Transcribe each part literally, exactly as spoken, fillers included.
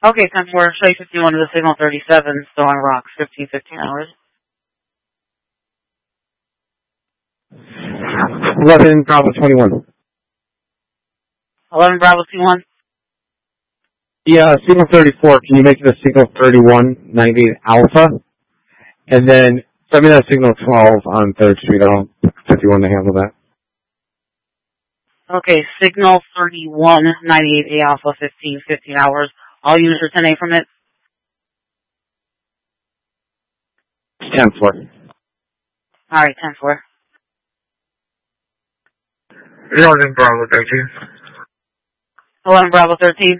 Okay, ten four, show you fifty-one to the signal thirty-seven, still on rocks, fifteen fifteen hours. eleven Bravo twenty-one. eleven Bravo T one. Yeah, signal thirty-four, can you make it a signal thirty-one ninety-eight Alpha? And then send me that signal twelve on third Street. I'll fifty-one to handle that. Okay, signal thirty-one ninety-eight A Alpha, fifteen fifteen hours. All units are ten A from it. ten four. Alright, ten four. eleven Bravo thirteen. eleven Bravo thirteen.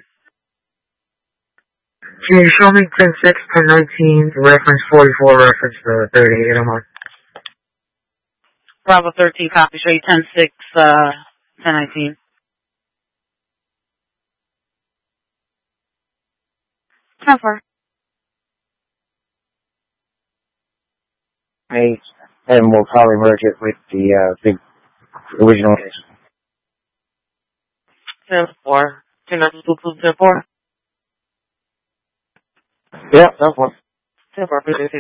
Can you show me ten six, ten nineteen, reference forty-four, reference to thirty-eight I'm on? Bravo thirteen, copy, show you ten six, uh, ten nineteen. ten four. Hey, and we'll probably merge it with the uh, big original. ten four. ten four. Yeah, that's one. ten four, fifteen.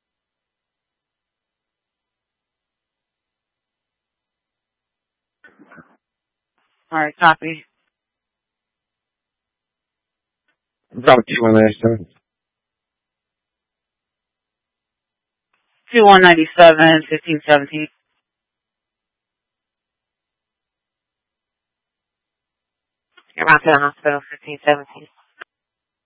Alright, copy. Bravo two one ninety-seven. two one ninety-seven, fifteen seventeen. You're out to the hospital, fifteen seventeen.